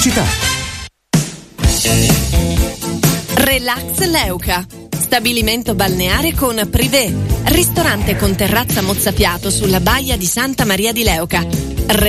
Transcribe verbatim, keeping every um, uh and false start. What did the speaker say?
pubblicità. Relax Leuca, stabilimento balneare con privé, ristorante con terrazza mozzafiato sulla baia di Santa Maria di Leuca.